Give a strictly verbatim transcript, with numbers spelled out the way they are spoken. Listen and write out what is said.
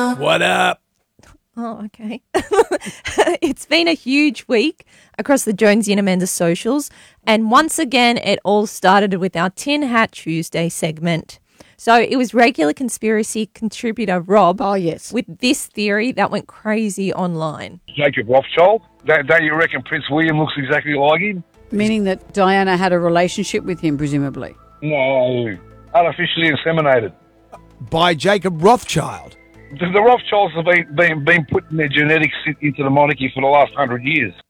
Jana. What up? Oh, okay. It's been a huge week across the Jonesy and Amanda socials. And once again, it all started with our Tin Hat Tuesday segment. So it was regular conspiracy contributor Rob. Oh, yes. With this theory that went crazy online. Jacob Rothschild? Don't, don't you reckon Prince William looks exactly like him? Meaning that Diana had a relationship with him, presumably. No, artificially inseminated. By Jacob Rothschild. The, the Rothschilds have been, been, been putting their genetics into the monarchy for the last hundred years.